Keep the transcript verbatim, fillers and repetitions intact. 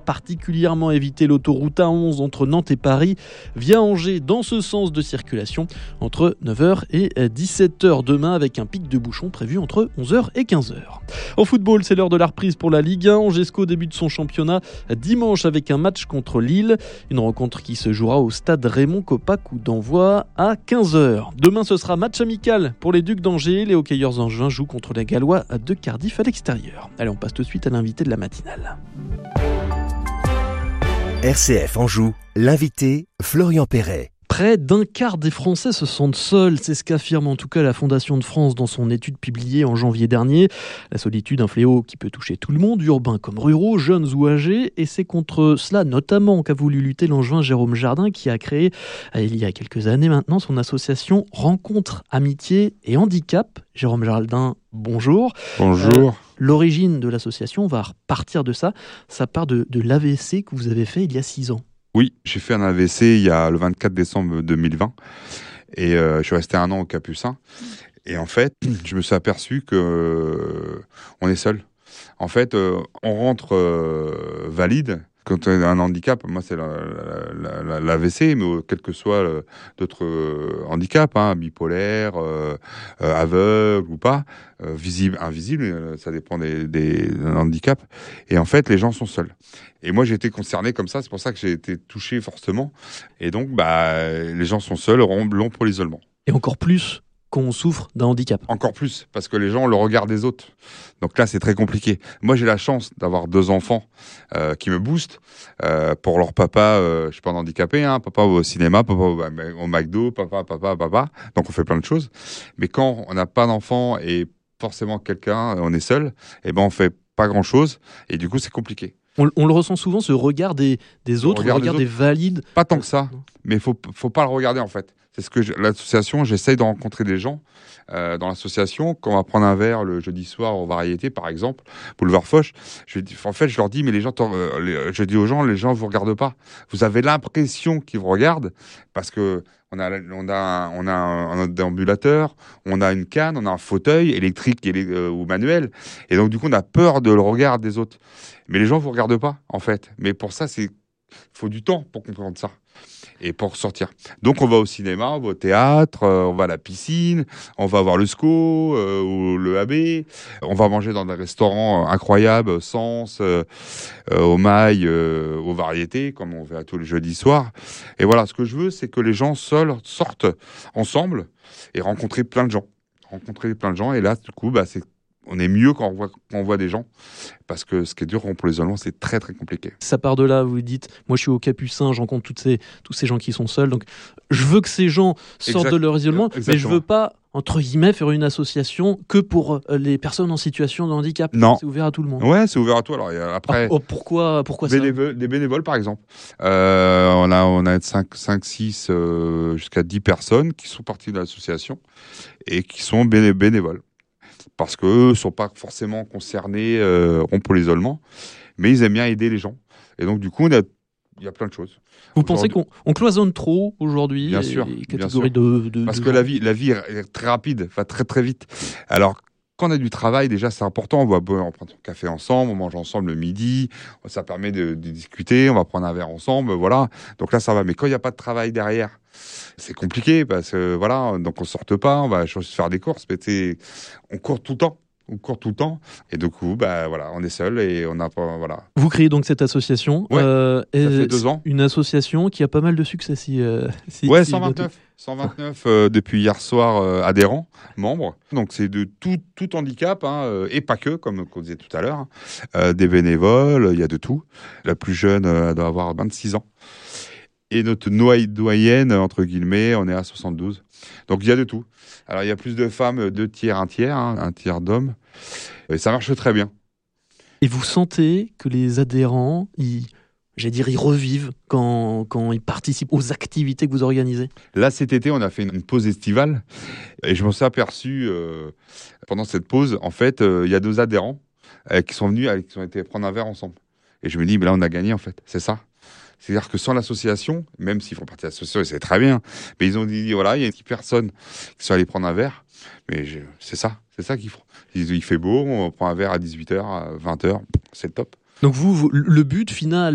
particulièrement éviter l'autoroute A onze entre Nantes et Paris via Angers dans ce sens de circulation entre neuf heures et dix-sept heures demain avec un pic de bouchons prévu entre onze heures et quinze heures. En football, c'est l'heure de la reprise pour la Ligue un. Angesco débute son championnat dimanche avec un match contre Lille. Une rencontre qui se jouera au stade Raymond Kopa, coup d'envoi à quinze heures. Demain, ce sera match amical pour les Ducs d'Angers. Les hockeyeurs angevins jouent contre les Gallois de Cardiff à l'extérieur. Allez, on passe tout de suite à l'invité de la matinale. R C F Anjou, l'invité Florian Perret. Près d'un quart des Français se sentent seuls, c'est ce qu'affirme en tout cas la Fondation de France dans son étude publiée en janvier dernier. La solitude, un fléau qui peut toucher tout le monde, urbains comme ruraux, jeunes ou âgés, et c'est contre cela notamment qu'a voulu lutter l'Angevin Jérôme Jardin qui a créé, il y a quelques années maintenant, son association Rencontres, Amitié et Handicap. Jérôme Jardin, bonjour. Bonjour. Euh, l'origine de l'association, on va repartir de ça, ça part de, de l'A V C que vous avez fait il y a six ans. Oui, j'ai fait un A V C il y a le vingt-quatre décembre deux mille vingt et euh, je suis resté un an au Capucin. Et en fait, je me suis aperçu que euh, on est seul. En fait, euh, on rentre euh, valide quand on a un handicap. Moi, c'est l'A V C, mais euh, quel que soit euh, d'autres euh, handicaps, hein, bipolaire, euh, euh, aveugle ou pas, euh, visible, invisible, euh, ça dépend des, des, des handicaps. Et en fait, les gens sont seuls. Et moi, j'ai été concerné comme ça, c'est pour ça que j'ai été touché fortement. Et donc, bah, les gens sont seuls, l'ont pour l'isolement. Et encore plus qu'on souffre d'un handicap. Encore plus, parce que les gens ont le regard des autres. Donc là, c'est très compliqué. Moi, j'ai la chance d'avoir deux enfants euh, qui me boostent. Euh, pour leur papa, euh, je suis pas handicapé, hein, papa au cinéma, papa au, au McDo, papa, papa, papa. Donc on fait plein de choses. Mais quand on n'a pas d'enfant et forcément quelqu'un, on est seul, et ben on fait pas grand-chose. Et du coup, c'est compliqué. On, on le ressent souvent, ce regard des, des autres, le regard, le regard des, des valides. Pas tant que ça, mais il faut, faut pas le regarder en fait. C'est ce que je, l'association, j'essaye de rencontrer des gens euh, dans l'association. Quand on va prendre un verre le jeudi soir aux variétés, par exemple, boulevard Foch, je, en fait, je leur dis, mais les gens, euh, les, je dis aux gens, les gens vous regardent pas. Vous avez l'impression qu'ils vous regardent parce que on a, on a, on a un, un déambulateur, on a une canne, on a un fauteuil électrique et, euh, ou manuel, et donc du coup, on a peur de le regard des autres. Mais les gens vous regardent pas, en fait. Mais pour ça, c'est, faut du temps pour comprendre ça. Et pour sortir. Donc on va au cinéma, on va au théâtre, euh, on va à la piscine, on va voir le S C O euh, ou le A B, on va manger dans des restaurants incroyables, Sens, euh, euh, au Mail, euh, aux variétés, comme on fait à tous les jeudis soirs. Et voilà, ce que je veux, c'est que les gens seuls sortent ensemble et rencontrer plein de gens. Rencontrer plein de gens, et là, du coup, bah, c'est on est mieux quand on voit, quand on voit des gens, parce que ce qui est dur pour l'isolement, c'est très très compliqué. Ça part de là, vous dites, moi je suis au Capucin, je rencontre toutes ces, tous ces gens qui sont seuls, donc je veux que ces gens sortent exact, de leur isolement, exactement. Mais je veux pas, entre guillemets, faire une association que pour les personnes en situation de handicap. Non. C'est ouvert à tout le monde. Ouais, c'est ouvert à tout. Alors après, ah, oh, pourquoi, pourquoi bénévo- ça des bénévoles, par exemple. Euh, on a, on a cinq, six euh, jusqu'à dix personnes qui sont parties de l'association et qui sont béné- bénévoles. Parce qu'eux ne sont pas forcément concernés euh, pour l'isolement, mais ils aiment bien aider les gens. Et donc, du coup, on a, il y a plein de choses. Vous pensez qu'on on cloisonne trop aujourd'hui? Bien sûr. Catégorie bien sûr. De, de, Parce de que gens. la vie, la vie est très rapide, va très très vite. Alors, quand on a du travail, déjà, c'est important. On va on prend un café ensemble, on mange ensemble le midi. Ça permet de, de discuter. On va prendre un verre ensemble, voilà. Donc là, ça va. Mais quand il n'y a pas de travail derrière, c'est compliqué parce que voilà. Donc on sorte pas, on va faire des courses, mais c'est, on court tout le temps. On court tout le temps et du coup, bah voilà, on est seul et on n'a pas, voilà. Vous créez donc cette association. Ouais, euh, ça fait deux ans. Une association qui a pas mal de succès, si. Euh, si ouais, si cent vingt-neuf, cent vingt-neuf euh, depuis hier soir euh, adhérents, membres. Donc c'est de tout, tout handicap hein, euh, et pas que, comme on disait tout à l'heure. Hein. Euh, des bénévoles, il y a de tout. La plus jeune, euh, elle doit avoir vingt-six ans. Et notre doyenne, entre guillemets, on est à soixante-douze. Donc il y a de tout. Alors il y a plus de femmes, deux tiers, un tiers, hein, un tiers d'hommes. Et ça marche très bien. Et vous sentez que les adhérents, ils, j'allais dire, ils revivent quand, quand ils participent aux activités que vous organisez? Là, cet été, on a fait une pause estivale. Et je me suis aperçu, euh, pendant cette pause, en fait, euh, il y a deux adhérents euh, qui sont venus, euh, qui ont été prendre un verre ensemble. Et je me dis, mais là, on a gagné, en fait. C'est ça. C'est-à-dire que sans l'association, même s'ils font partie de l'association, c'est très bien, mais ils ont dit, voilà, il y a dix personnes qui sont allées prendre un verre, mais je, c'est ça, c'est ça qu'ils font. Il, il fait beau, on prend un verre à dix-huit heures, à vingt heures, c'est le top. Donc vous, vous le but final,